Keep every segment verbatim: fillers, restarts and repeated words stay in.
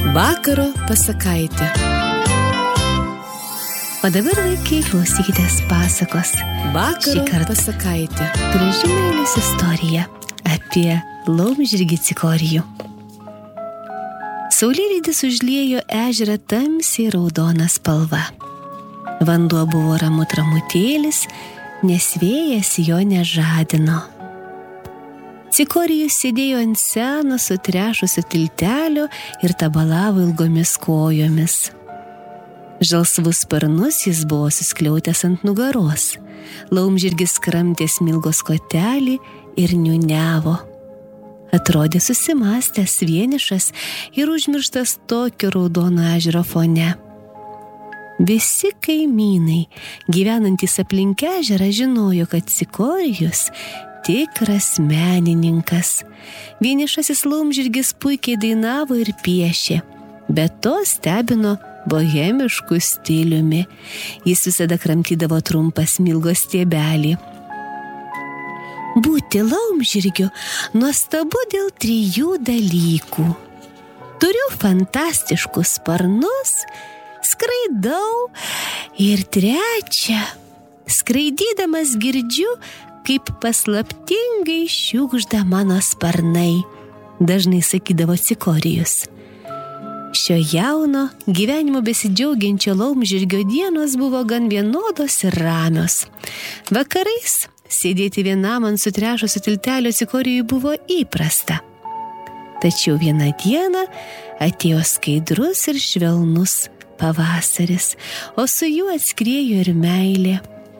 Vakaro pasakaitė. O dabar, vaikai, klausykitės pasakos. Vakaro pasakaitė. Graži meilės istorija apie laumžirgį cikorijų. Saulėlydis užliejo ežerą tamsiai raudona spalva. Vanduo buvo ramut ramutėlis, nes vėjas jo nežadino. Cikorijus sėdėjo ant seno sutrešusio tiltelio ir tabalavo ilgomis kojomis. Žalsvus sparnus jis buvo suskliautęs ant nugaros. Laumžirgis kramtė smilgos kotelį ir niūniavo. Atrodė susimąstęs, vienišas ir užmirštas tokio raudono ežero fone. Visi kaimynai, gyvenantys aplink ežerą, žinojo, kad Cikorijus tikras menininkas. Vienišasis laumžirgis puikiai dainavo ir piešė, bet to stebino bohemišku stiliumi. Jis visada kramtydavo trumpą smilgos stiebelį. Būti laumžirgiu nuostabu dėl trijų dalykų. Turiu fantastiškus sparnus, skraidau ir trečia, skraidydamas girdžiu, kaip paslaptingai šiugžda mano sparnai, dažnai sakydavo Cikorijus. Šio jauno, gyvenimo besidžiaugiančio laumžirgio dienos buvo gan vienodos ir ramios. Vakarais sėdėti vienam ant sutrešusio tiltelio Cikorijui buvo įprasta. Tačiau vieną dieną atėjo skaidrus ir švelnus pavasaris, o su juo atskriejo ir meilė.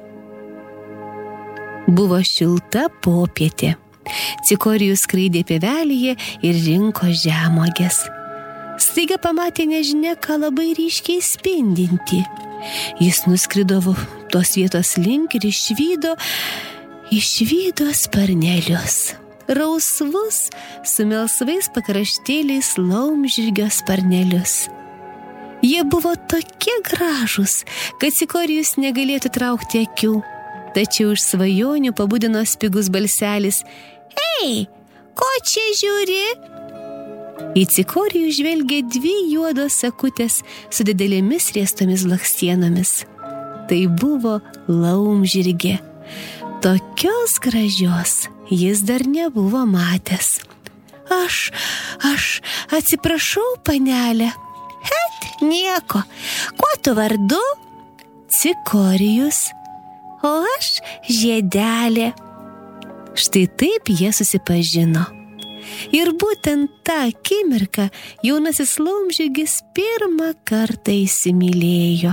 Buvo šilta popietė. Cikorijus skraidė pievelėje ir rinko žemuoges. Staiga pamatė nežinia ką labai ryškiai spindinti. Jis nuskrido tos vietos link ir išvydo, išvydo sparnelius. Rausvus, su melsvais pakraštėliais laumžirgio sparnelius. Jie buvo tokie gražūs, kad Cikorijus negalėtų traukti akių. Tačiau iš svajonių pabudino spigus balselis. Ei, ko čia žiūri? Į Cikorijų žvelgė dvi juodos akutės su didelėmis riestomis blakstienomis. Tai buvo laumžirgė. Tokios gražios jis dar nebuvo matęs. Aš, aš, atsiprašau, panelė. Het, nieko. Kuo tu vardu? Cikorijus. O aš Žiedelė. Štai taip jie susipažino. Ir būtent tą akimirką jaunasis laumžirgis pirmą kartą įsimylėjo.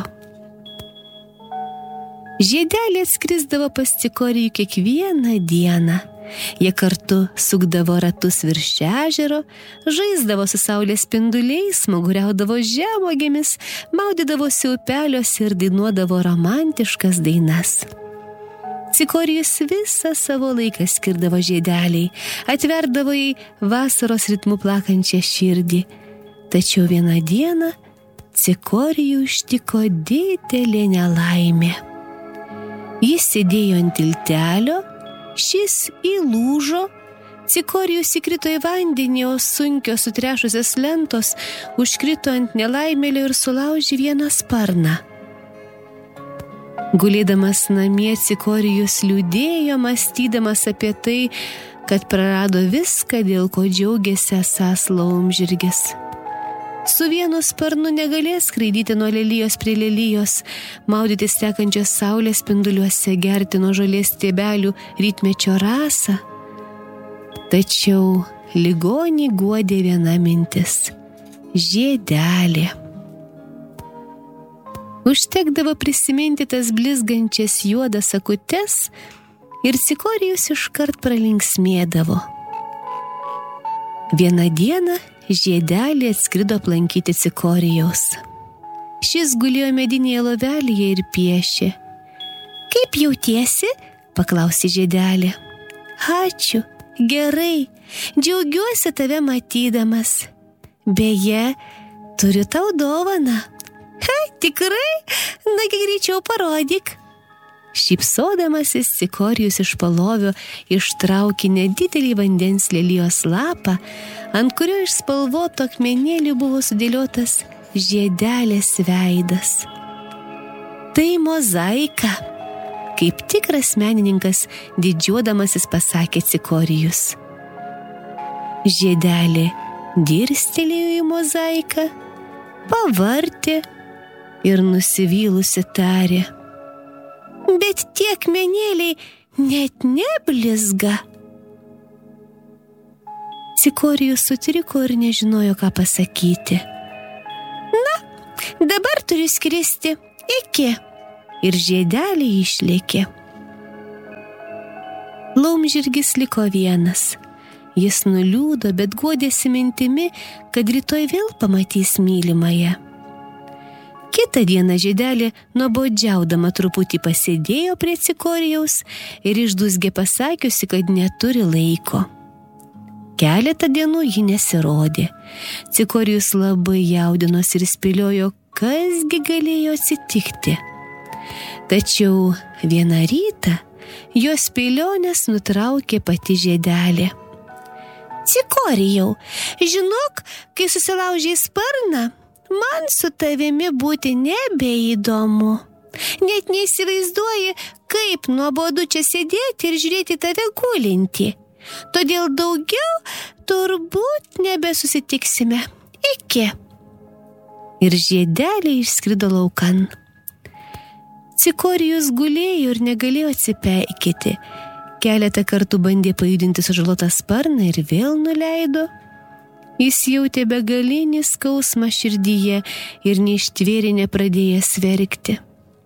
Žiedelė atskrisdavo pas Cikorijų kiekvieną dieną. Jie kartu sukdavo ratus virš ežero, žaisdavo su saulės spinduliais, smaguriaudavo žemuogėmis, maudydavosi upeliuose ir dainuodavo romantiškas dainas. Cikorijus visą savo laiką skirdavo Žiedeliai, atverdavo jai vasaros ritmu plakančią širdį. Tačiau vieną dieną Cikorijų ištiko didelė nelaimė. Jis sėdėjo ant tiltelio, šis įlūžo, Cikorijus įkrito į vandenį, o sunkios sutrešusios lentos užkrito ant nelaimėlio ir sulaužė vieną sparną. Gulėdamas namie, Cikorijus liūdėjo, mąstydamas apie tai, kad prarado viską, dėl ko džiaugiasi esąs laumžirgis. Su vienu sparnu negalės skraidyti nuo lelijos prie lelijos, maudytis tekančios saulės spinduliuose, gerti nuo žolės stiebelių rytmečio rasą. Tačiau ligonį guodė viena mintis – Žiedelė. Užtekdavo prisiminti tas blizgančias juodas akutes ir Cikorijus iškart pralinksmėdavo. Vieną dieną Žiedelė atskrido aplankyti Cikorijaus. Šis gulėjo medinėje lovelėje ir piešė. Kaip jautiesi? Paklausė Žiedelė. Ačiū, gerai, džiaugiuosi tave matydamas. Beje, turiu tau dovaną. Ha, tikrai? Nagi greičiau parodyk. Šypsodamasis Cikorijus iš palovio ištraukė nedidelį vandens lelijos lapą, ant kurio iš spalvoto akmenėlių buvo sudėliotas žiedelės veidas. Tai mozaika, kaip tikras menininkas didžiuodamasis pasakė Cikorijus. Žiedelė dirstelėjo į mozaiką, pavartė ir nusivylusi tarė: bet tie akmenėliai net neblizga. Cikorijus sutriko ir nežinojo, ką pasakyti. Na, dabar turiu skristi, iki. Ir žiedelė išlėkė. Laumžirgis liko vienas. Jis nuliūdo, bet guodėsi mintimi, kad rytoj vėl pamatys mylimąją. Kitą dieną žiedelė nuobodžiaudama truputį pasėdėjo prie Cikorijaus ir išdusgė pasakiusi, kad neturi laiko. Keletą dienų ji nesirodė. Cikorijus labai jaudinosi ir spėliojo, kasgi galėjo atsitikti. Tačiau vieną rytą jo spėlionės nutraukė pati žiedelė. Cikorijau, žinok, kai susilaužei sparną, man su tavimi būti nebeįdomu. Net neįsivaizduoji, kaip nuobodu čia sėdėti ir žiūrėti tave gulinti. Todėl daugiau turbūt nebesusitiksime. Iki. Ir žiedelė išskrido laukan. Cikorijus gulėjo ir negalėjo atsipeikėti. Keletą kartų bandė pajudinti sužalotą sparną ir vėl nuleido. Jis jautė begalinį skausmą širdyje ir neištvėrė nepradėjęs verkti.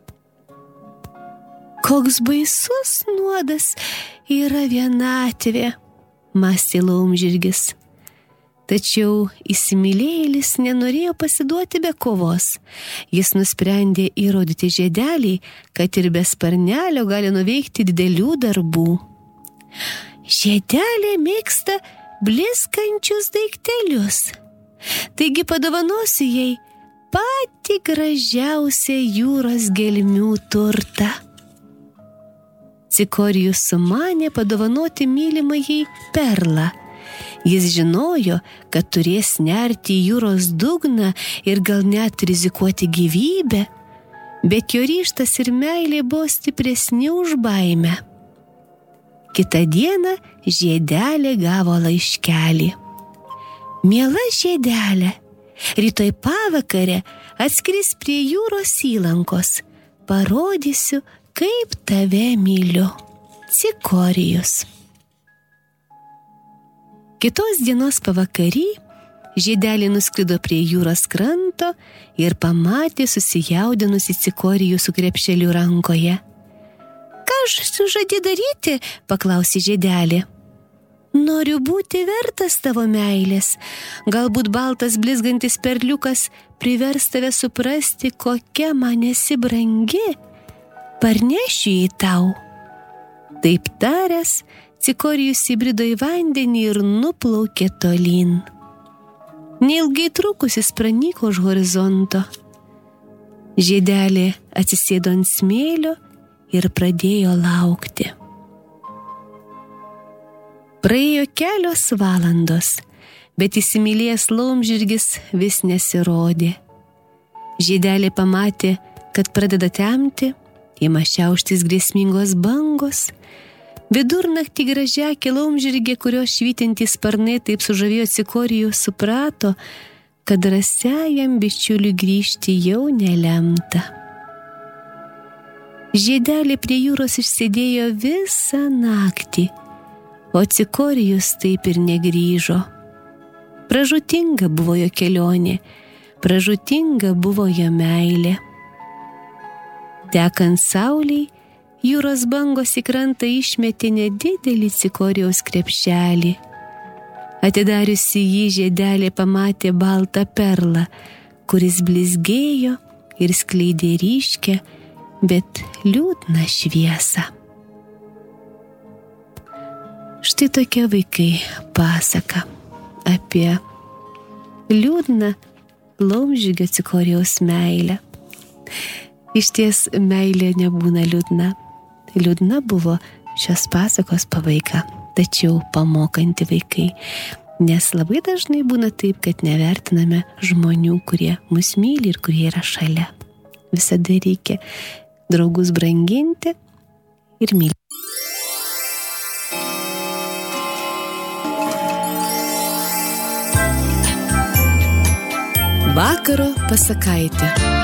Koks baisus nuodas yra vienatvė, mąstė laumžirgis. Tačiau įsimylėjėlis nenorėjo pasiduoti be kovos. Jis nusprendė įrodyti žiedelį, kad ir be sparnelio gali nuveikti didelių darbų. Žiedelė mėgsta blizgančius daiktelius. Taigi padovanosiu jai patį gražiausią jūros gelmių turtą. Cikorijus sumanė padovanoti mylimajai perlą. Jis žinojo, kad turės nerti į jūros dugną ir gal net rizikuoti gyvybę, bet jo ryžtas ir meilė buvo stipresni už baimę. Kitą dieną žiedelė gavo laiškelį. Miela žiedelė, rytoj pavakare atskris prie jūros įlankos. Parodysiu, kaip tave myliu. Cikorijus. Kitos dienos pavakary žiedelė nuskrido prie jūros kranto ir pamatė susijaudinusi Cikorijų su krepšeliu rankoje. Ką žadi daryti? Paklausė žiedelė. Noriu būti vertas tavo meilės. Galbūt baltas blizgantis perliukas privers tave suprasti, kokia man esi brangi. Parnešiu jį tau. Taip taręs, Cikorijus įbrido į vandenį ir nuplaukė tolyn. Neilgai trukus jis pranyko už horizonto. Žiedelė atsisėdo ant smėlio ir pradėjo laukti. Praėjo kelios valandos, bet įsimylėjęs laumžirgis vis nesirodė. Žiedelė pamatė, kad pradeda temti, ima šiauštis grėsmingos bangos. Vidurnaktį gražiakė laumžirgė, kurios švytintys sparnai taip sužavėjo Cikorijų, suprato, kad drąsiajam bičiuliui grįžti jau nelemta. Žiedelė prie jūros išsėdėjo visą naktį, o Cikorijus taip ir negrįžo. Pražūtinga buvo jo kelionė, pražūtinga buvo jo meilė. Tekant saulei, jūros bangos į krantą išmetė nedidelį Cikorijaus krepšelį. Atidariusi jį, žiedelė pamatė baltą perlą, kuris blizgėjo ir skleidė ryškią, bet liūdną šviesą. Štai tokia, vaikai, pasaka apie liūdną laumžirgio Cikorijaus meilę. Išties meilė nebūna liūdna. Liūdna buvo šios pasakos pabaiga, tačiau pamokanti vaikai, nes labai dažnai būna taip, kad nevertiname žmonių, kurie mus myli ir kurie yra šalia. Visada reikia draugus branginti ir mylėti. Vakaro pasakaitė.